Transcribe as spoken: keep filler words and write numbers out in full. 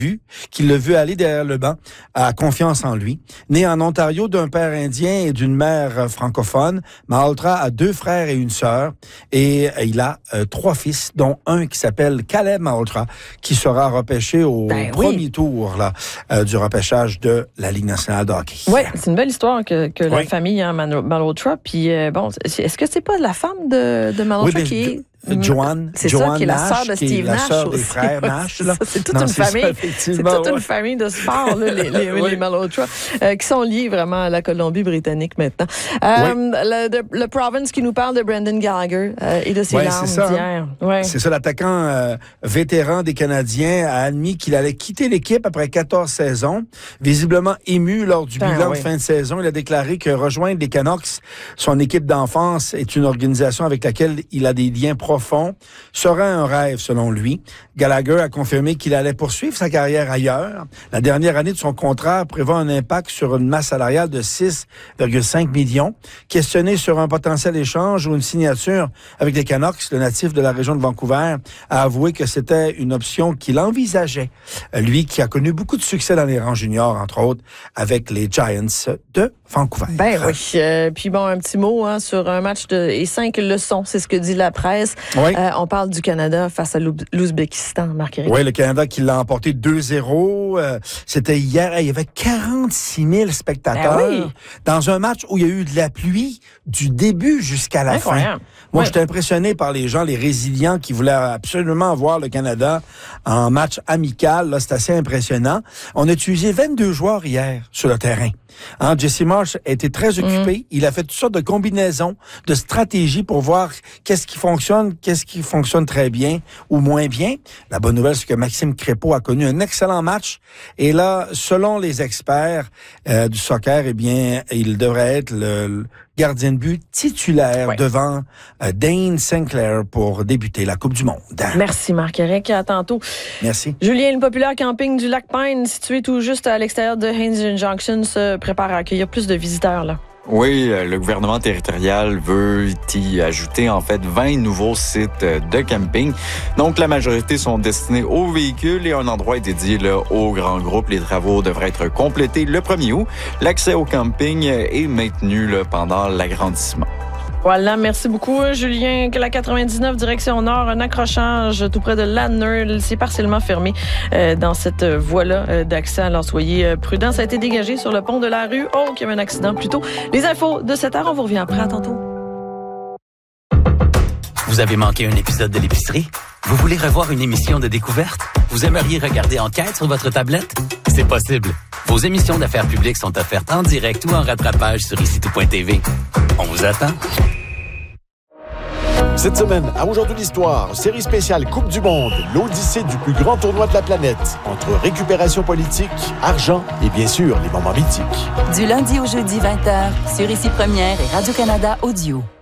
vu, qu'il l'a vu aller derrière le banc, a confiance en lui. Né en Ontario d'un père indien et d'une mère francophone, Malhotra a deux frères et une sœur et il a euh, trois fils, dont un qui s'appelle Caleb Malhotra, qui sera repêché au ben premier oui. tour là, euh, du repêchage de la Ligue nationale de hockey. Oui, c'est une belle histoire que, que oui. la famille a, Malhotra. Puis euh, bon, est-ce que c'est pas la femme de, de Malhotra oui, qui est... Joanne, c'est Joanne ça, qui est la Nash, sœur de qui est Steve la Nash sœur des aussi. frères Nash. Là. C'est, c'est toute non, une c'est famille. Ça, c'est toute ouais. une famille de sport, là, les, les, oui. les Malhotra, euh, qui sont liés vraiment à la Colombie-Britannique maintenant. Euh, oui. le, de, le Province qui nous parle de Brendan Gallagher euh, et de ses ouais, larmes c'est ça, d'hier. hein. Ouais. C'est ça, l'attaquant euh, vétéran des Canadiens a admis qu'il allait quitter l'équipe après quatorze saisons. Visiblement ému lors du ben, bilan oui. de fin de saison, il a déclaré que rejoindre les Canucks, son équipe d'enfance, est une organisation avec laquelle il a des liens profonds, serait un rêve selon lui. Gallagher a confirmé qu'il allait poursuivre sa carrière ailleurs. La dernière année de son contrat prévoit un impact sur une masse salariale de six virgule cinq millions. Questionné sur un potentiel échange ou une signature avec les Canucks, le natif de la région de Vancouver a avoué que c'était une option qu'il envisageait. Lui qui a connu beaucoup de succès dans les rangs juniors, entre autres, avec les Giants de Vancouver. Ben oui. Euh, puis bon, un petit mot hein, sur un match de, et cinq leçons, c'est ce que dit la presse. Oui. Euh, on parle du Canada face à l'Ouzbékistan, Marc-Éric. Oui, le Canada qui l'a emporté deux zéro. Euh, c'était hier. Il y avait quarante-six mille spectateurs ben oui. dans un match où il y a eu de la pluie du début jusqu'à la Incroyable. fin. Moi, oui. j'étais impressionné par les gens, les résilients qui voulaient absolument voir le Canada en match amical. Là, c'est assez impressionnant. On a utilisé vingt-deux joueurs hier sur le terrain. Hein, Jesse Marsh a été très occupé. Mm. Il a fait toutes sortes de combinaisons, de stratégies pour voir qu'est-ce qui fonctionne, qu'est-ce qui fonctionne très bien ou moins bien. La bonne nouvelle, c'est que Maxime Crépeau a connu un excellent match. Et là, selon les experts euh, du soccer, eh bien, il devrait être le, le gardien de but titulaire ouais. devant euh, Dane Sinclair pour débuter la Coupe du Monde. Merci Marc-Éric, à tantôt. Merci. Julien, le populaire camping du Lac Pine, situé tout juste à l'extérieur de Haines Junction, se prépare à accueillir plus de visiteurs là. Oui, le gouvernement territorial veut y ajouter en fait vingt nouveaux sites de camping. Donc la majorité sont destinés aux véhicules et un endroit est dédié là, aux grands groupes. Les travaux devraient être complétés le premier août. L'accès au camping est maintenu là, pendant l'agrandissement. Voilà, merci beaucoup Julien. La quatre-vingt-dix-neuf direction nord, un accrochage tout près de Ladner, c'est partiellement fermé euh, dans cette voie-là euh, d'accès. Alors soyez euh, prudents, ça a été dégagé sur le pont de la rue. Oh, qu'il y avait un accident plus tôt. Les infos de cette heure, on vous revient après, à tantôt. Vous avez manqué un épisode de l'épicerie? Vous voulez revoir une émission de découverte? Vous aimeriez regarder Enquête sur votre tablette? C'est possible. Vos émissions d'affaires publiques sont offertes en direct ou en rattrapage sur ici tout point t v. On vous attend. Cette semaine, à Aujourd'hui l'Histoire, série spéciale Coupe du Monde, l'odyssée du plus grand tournoi de la planète, entre récupération politique, argent et bien sûr les moments mythiques. Du lundi au jeudi vingt heures, sur Ici Première et Radio-Canada Audio.